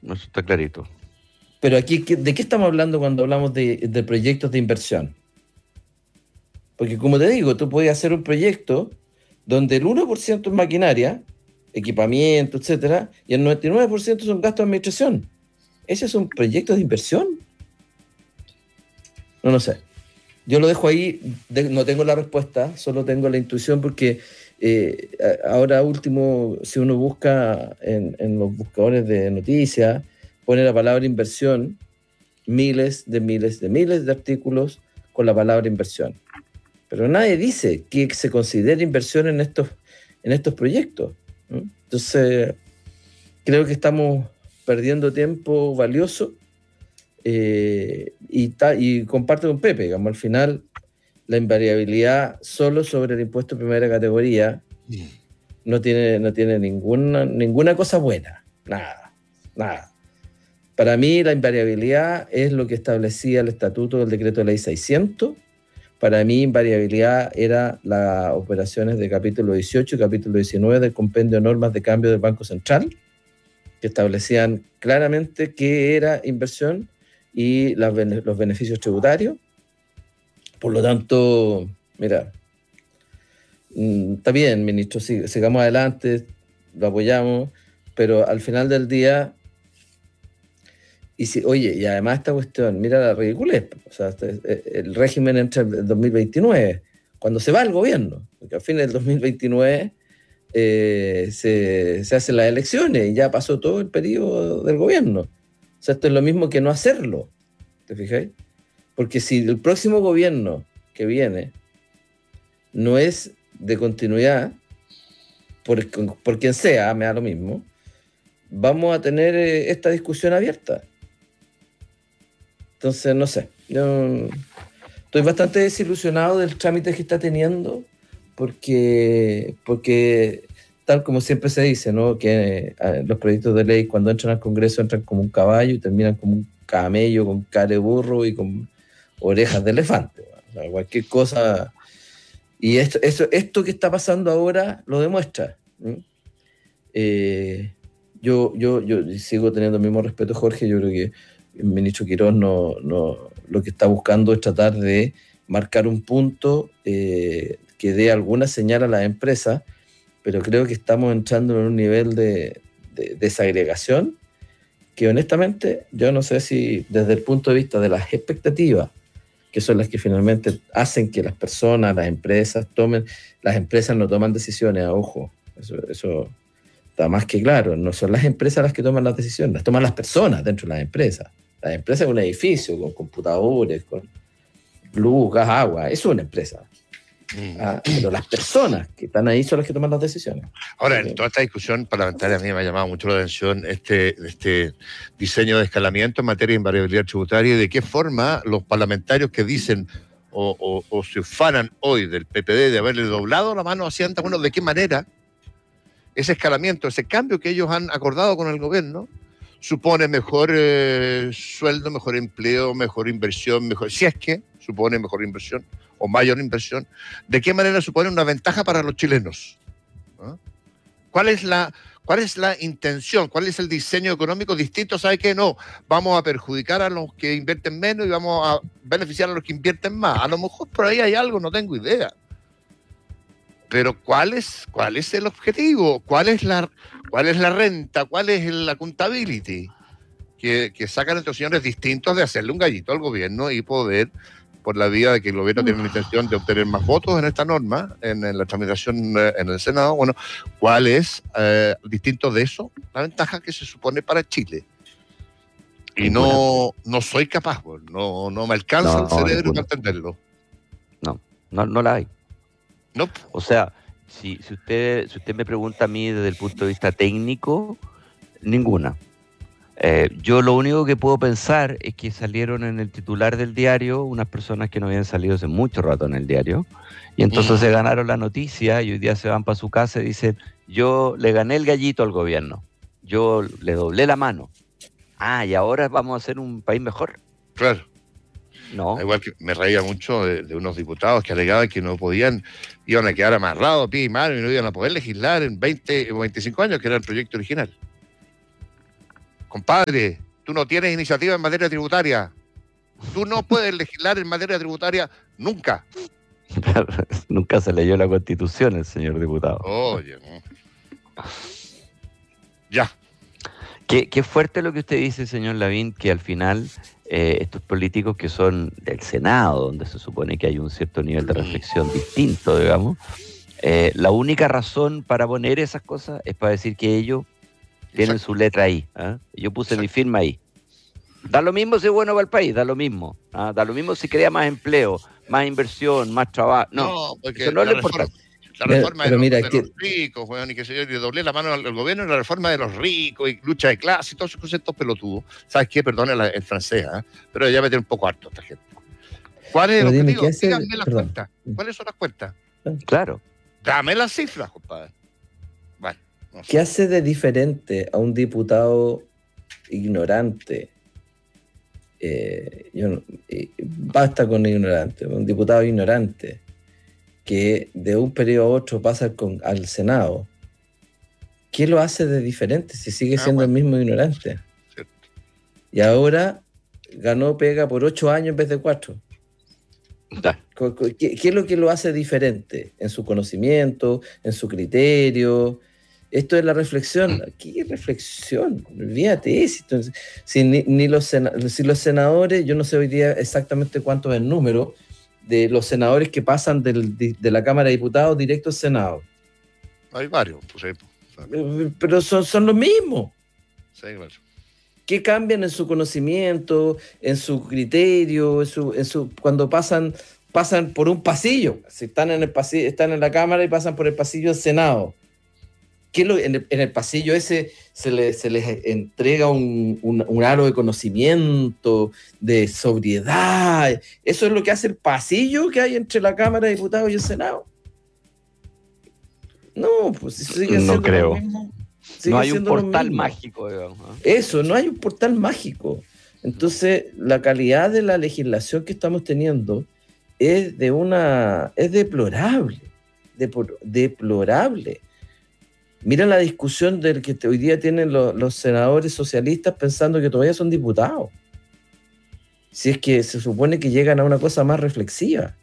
Eso está clarito. Pero aquí, ¿de qué estamos hablando cuando hablamos de proyectos de inversión? Porque como te digo, tú puedes hacer un proyecto donde el 1% es maquinaria, equipamiento, etcétera, y el 99% son gastos de administración. ¿Ese es un proyecto de inversión? No sé. Yo lo dejo ahí, no tengo la respuesta, solo tengo la intuición porque ahora último, si uno busca en los buscadores de noticias, pone la palabra inversión, miles de artículos con la palabra inversión. Pero nadie dice que se considere inversión en estos proyectos, ¿no? Entonces, creo que estamos perdiendo tiempo valioso y comparto con Pepe, digamos, al final la invariabilidad solo sobre el impuesto de primera categoría no tiene ninguna cosa buena, nada. Para mí la invariabilidad es lo que establecía el estatuto del decreto de ley 600. Para mí invariabilidad era las operaciones de capítulo 18 y capítulo 19 del compendio de normas de cambio del Banco Central, que establecían claramente qué era inversión y los beneficios tributarios. Por lo tanto, mira, está bien, ministro, sigamos adelante, lo apoyamos, pero al final del día, y además esta cuestión, mira la ridiculez, o sea, el régimen entra en el 2029, cuando se va el gobierno, porque al fin del 2029 se hacen las elecciones y ya pasó todo el periodo del gobierno. O sea, esto es lo mismo que no hacerlo, ¿te fijáis? Porque si el próximo gobierno que viene no es de continuidad, por quien sea, me da lo mismo, vamos a tener esta discusión abierta. Entonces, no sé, yo estoy bastante desilusionado del trámite que está teniendo, porque tal como siempre se dice, ¿no? Que los proyectos de ley cuando entran al Congreso entran como un caballo y terminan como un camello con cara de burro y con orejas de elefante, o sea, cualquier cosa. Y esto que está pasando ahora lo demuestra, ¿no? Yo sigo teniendo el mismo respeto, Jorge. Yo creo que el ministro Quirós lo que está buscando es tratar de marcar un punto que dé alguna señal a las empresas, pero creo que estamos entrando en un nivel de desagregación que honestamente yo no sé si desde el punto de vista de las expectativas, que son las que finalmente hacen que las personas, las empresas no toman decisiones, ojo, eso está más que claro, no son las empresas las que toman las decisiones, las toman las personas dentro de las empresas. Las empresas es un edificio con computadores, con luz, gas, agua, eso es una empresa. Pero las personas que están ahí son las que toman las decisiones. Ahora, en toda esta discusión parlamentaria a mí me ha llamado mucho la atención este diseño de escalamiento en materia de invariabilidad tributaria y de qué forma los parlamentarios que dicen o se ufanan hoy del PPD de haberle doblado la mano a Hacienda, bueno, de qué manera ese escalamiento, ese cambio que ellos han acordado con el gobierno supone mejor sueldo, mejor empleo, mejor inversión, si es que supone mejor inversión o mayor inversión, ¿de qué manera supone una ventaja para los chilenos? ¿Ah? ¿Cuál es la intención? ¿Cuál es el diseño económico distinto? ¿Sabe qué? No, vamos a perjudicar a los que invierten menos y vamos a beneficiar a los que invierten más. A lo mejor por ahí hay algo, no tengo idea. Pero ¿cuál es el objetivo? ¿Cuál es la renta? ¿Cuál es la accountability? Que sacan estos señores distintos de hacerle un gallito al gobierno y poder, por la vía de que el gobierno tiene la intención de obtener más votos en esta norma, en la tramitación en el Senado. Bueno, ¿cuál es, distinto de eso, la ventaja que se supone para Chile? Y no soy capaz, no me alcanza el cerebro para entenderlo. No la hay. No. O sea, si usted me pregunta a mí desde el punto de vista técnico, ninguna. Yo lo único que puedo pensar es que salieron en el titular del diario unas personas que no habían salido hace mucho rato en el diario, y entonces se ganaron la noticia y hoy día se van para su casa y dicen: yo le gané el gallito al gobierno, yo le doblé la mano. Y ahora vamos a hacer un país mejor. Claro. No. Igual que me reía mucho de unos diputados que alegaban que no iban a quedar amarrados, pie y mano, y no iban a poder legislar en 20 o 25 años, que era el proyecto original. Compadre, tú no tienes iniciativa en materia tributaria. Tú no puedes legislar en materia tributaria nunca. Nunca se leyó la Constitución el señor diputado. Oye, no. Ya. Qué fuerte lo que usted dice, señor Lavín, que al final estos políticos que son del Senado, donde se supone que hay un cierto nivel de reflexión distinto, digamos, la única razón para poner esas cosas es para decir que ellos tienen su letra ahí. Yo puse mi firma ahí. Da lo mismo si es bueno para el país, da lo mismo. Da lo mismo si crea más empleo, más inversión, más trabajo. No, porque eso no es lo importante. La reforma de los ricos, bueno, y que se yo le doblé la mano al gobierno en la reforma de los ricos y lucha de clase y todos esos conceptos pelotudos. ¿Sabes qué? Perdón el francés, pero ya me tiene un poco harto esta gente. ¿Cuál es el objetivo? Díganme las cuentas. ¿Cuáles son las cuentas? Claro. Dame las cifras, compadre. Bueno, no sé. ¿Qué hace de diferente a un diputado ignorante? Basta con ignorante. Un diputado ignorante que de un periodo a otro pasa al Senado. ¿Qué lo hace de diferente si sigue siendo el mismo ignorante? Cierto. Y ahora ganó pega por 8 años en vez de 4. ¿Qué es lo que lo hace diferente? En su conocimiento, en su criterio. Esto es la reflexión. ¿Qué reflexión? Olvídate. Si los senadores, yo no sé hoy día exactamente cuánto es el número de los senadores que pasan de la Cámara de Diputados directo al Senado. Hay varios, pues, pero son los mismos. Sí, claro. ¿Qué cambian en su conocimiento, en su criterio, cuando pasan por un pasillo? Si están están en la Cámara y pasan por el pasillo del Senado. En el pasillo ese se les entrega un aro de conocimiento, de sobriedad. ¿Eso es lo que hace el pasillo que hay entre la Cámara de Diputados y el Senado? No, pues sigue siendo no creo. Lo mismo. No hay un portal mágico, digamos. Eso, no hay un portal mágico. Entonces, la calidad de la legislación que estamos teniendo es deplorable. Deplorable. Mira la discusión del que hoy día tienen los senadores socialistas pensando que todavía son diputados. Si es que se supone que llegan a una cosa más reflexiva.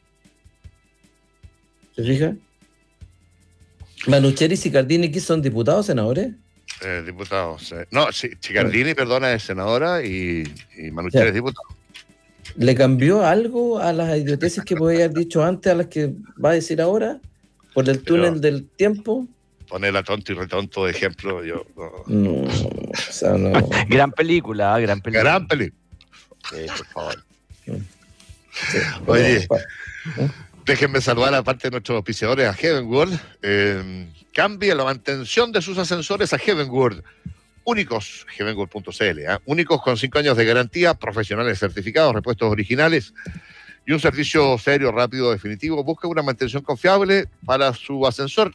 ¿Se fija? Manucheri y Sicardini, ¿qué son diputados, senadores? Diputados. No, Sicardini, perdona, es senadora y Manucheri es diputado. ¿Le cambió algo a las idioteces que podía haber dicho antes a las que va a decir ahora? ¿Por el túnel del tiempo? Poner a tonto y retonto de ejemplo, yo no. O sea, no. Gran película. Gran película. Sí, por favor. Sí, oye, déjenme saludar aparte de nuestros auspiciadores a Heavenworld. Cambie la mantención de sus ascensores a Heavenworld. Únicos, heavenworld.cl, únicos con 5 años de garantía, profesionales certificados, repuestos originales y un servicio serio, rápido, definitivo. Busca una mantención confiable para su ascensor,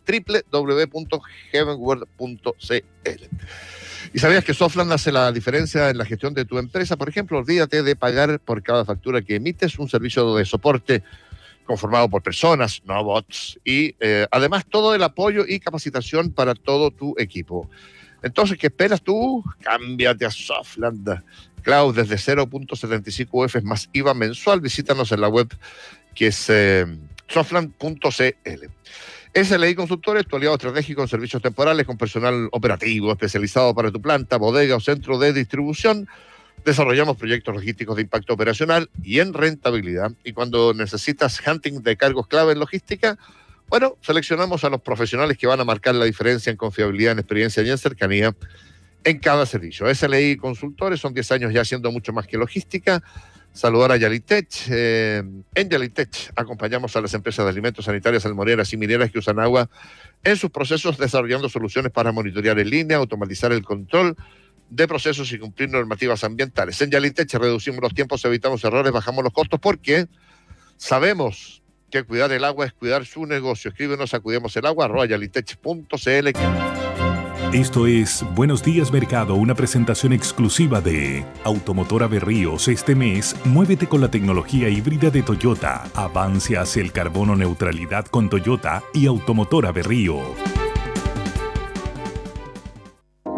www.heavenworld.cl. ¿Y sabías que Softland hace la diferencia en la gestión de tu empresa? Por ejemplo, olvídate de pagar por cada factura que emites, un servicio de soporte conformado por personas, no bots, y además todo el apoyo y capacitación para todo tu equipo. Entonces, ¿qué esperas tú? Cámbiate a Softland Cloud desde 0.75 UF más IVA mensual. Visítanos en la web que es softland.cl. SLI Consultores, tu aliado estratégico en servicios temporales con personal operativo especializado para tu planta, bodega o centro de distribución. Desarrollamos proyectos logísticos de impacto operacional y en rentabilidad. Y cuando necesitas hunting de cargos clave en logística, bueno, seleccionamos a los profesionales que van a marcar la diferencia en confiabilidad, en experiencia y en cercanía en cada servicio. SLI Consultores son 10 años ya haciendo mucho más que logística. Saludar a Yalitech. En Yalitech acompañamos a las empresas de alimentos sanitarias, salmoneras y mineras que usan agua en sus procesos, desarrollando soluciones para monitorear en línea, automatizar el control de procesos y cumplir normativas ambientales. En Yalitech reducimos los tiempos, evitamos errores, bajamos los costos porque sabemos que cuidar el agua es cuidar su negocio. Escríbenos a cuidemoselagua@yalitech.cl. Esto es Buenos Días Mercado, una presentación exclusiva de Automotora Berríos. Este mes, muévete con la tecnología híbrida de Toyota. Avance hacia el carbono neutralidad con Toyota y Automotora Berrío.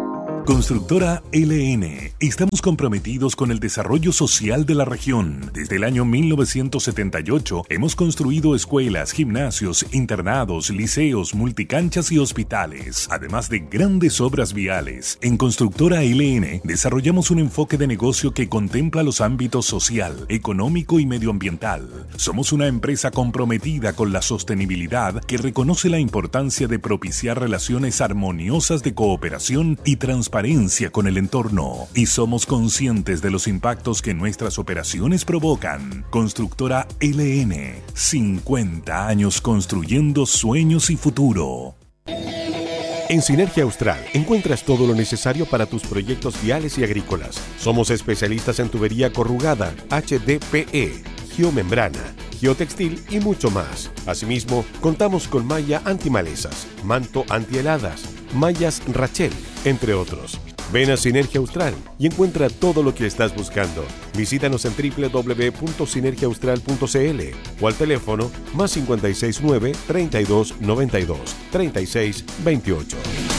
Constructora LN. Estamos comprometidos con el desarrollo social de la región. Desde el año 1978 hemos construido escuelas, gimnasios, internados, liceos, multicanchas y hospitales, además de grandes obras viales. En Constructora LN desarrollamos un enfoque de negocio que contempla los ámbitos social, económico y medioambiental. Somos una empresa comprometida con la sostenibilidad que reconoce la importancia de propiciar relaciones armoniosas de cooperación y transparencia con el entorno, y somos conscientes de los impactos que nuestras operaciones provocan. Constructora LN, 50 años construyendo sueños y futuro. En Sinergia Austral encuentras todo lo necesario para tus proyectos viales y agrícolas. Somos especialistas en tubería corrugada, HDPE, geomembrana, geotextil y mucho más. Asimismo, contamos con malla antimalezas, manto antiheladas, mallas Rachel, entre otros. Ven a Sinergia Austral y encuentra todo lo que estás buscando. Visítanos en www.sinergiaaustral.cl o al teléfono +569 32 92 36 28.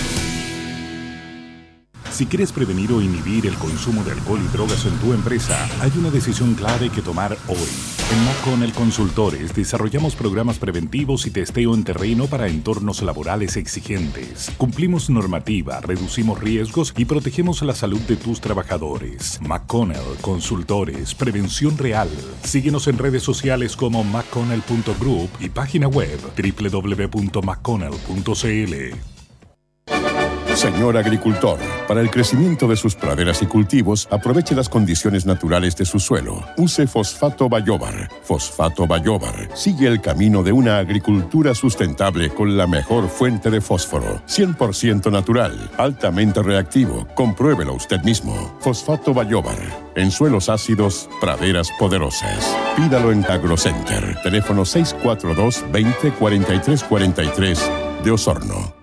Si quieres prevenir o inhibir el consumo de alcohol y drogas en tu empresa, hay una decisión clave que tomar hoy. En McConnell Consultores desarrollamos programas preventivos y testeo en terreno para entornos laborales exigentes. Cumplimos normativa, reducimos riesgos y protegemos la salud de tus trabajadores. McConnell Consultores, prevención real. Síguenos en redes sociales como mcconnell.group y página web www.mcconnell.cl. Señor agricultor, para el crecimiento de sus praderas y cultivos, aproveche las condiciones naturales de su suelo. Use Fosfato Bayóvar. Fosfato Bayóvar sigue el camino de una agricultura sustentable con la mejor fuente de fósforo. 100% natural, altamente reactivo. Compruébelo usted mismo. Fosfato Bayóvar. En suelos ácidos, praderas poderosas. Pídalo en AgroCenter. Teléfono 642 20 43 43 de Osorno.